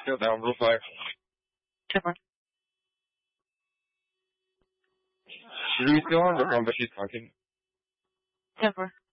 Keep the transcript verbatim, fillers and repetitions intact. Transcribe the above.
Still down real fire. Temper. Is he still on the phone, but she's talking? Temper.